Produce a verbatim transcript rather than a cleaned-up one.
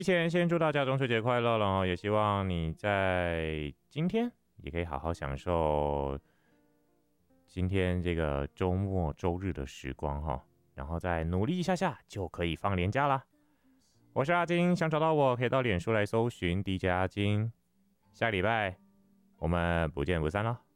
提前先祝大家中秋节快乐了哦，也希望你在今天也可以好好享受今天这个周末周日的时光哈，然后再努力一下下就可以放年假啦。我是阿金，想找到我可以到脸书来搜寻 D J 阿金，下个礼拜我们不见不散了。